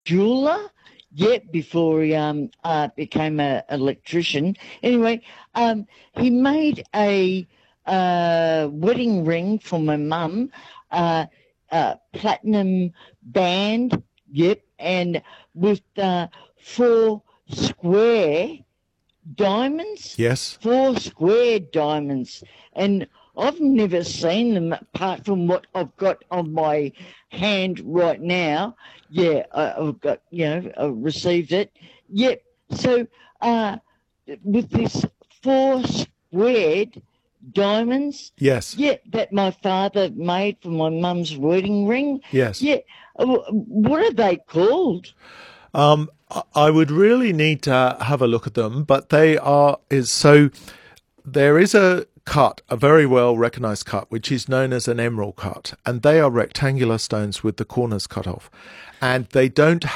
jeweler. Yet before he became an electrician. Anyway, he made a wedding ring for my mum, platinum band. Yep, and with four square diamonds, Yes. four square diamonds, and I've never seen them apart from what I've got on my hand right now. Yeah, I've got, I received it. Yep. So, uh, with this four squared diamonds, Yes. yeah, that my father made for my mum's wedding ring. Yes. Yeah, what are they called? I would really need to have a look at them, but they are is so there is a cut, a very well recognized cut, which is known as an emerald cut, and they are rectangular stones with the corners cut off, and they don't